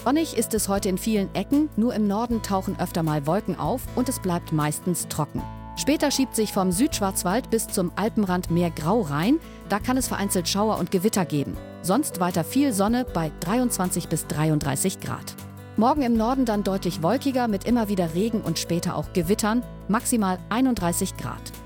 Sonnig ist es heute in vielen Ecken, nur im Norden tauchen öfter mal Wolken auf und es bleibt meistens trocken. Später schiebt sich vom Südschwarzwald bis zum Alpenrand mehr Grau rein, da kann es vereinzelt Schauer und Gewitter geben. Sonst weiter viel Sonne bei 23 bis 33 Grad. Morgen im Norden dann deutlich wolkiger mit immer wieder Regen und später auch Gewittern, maximal 31 Grad.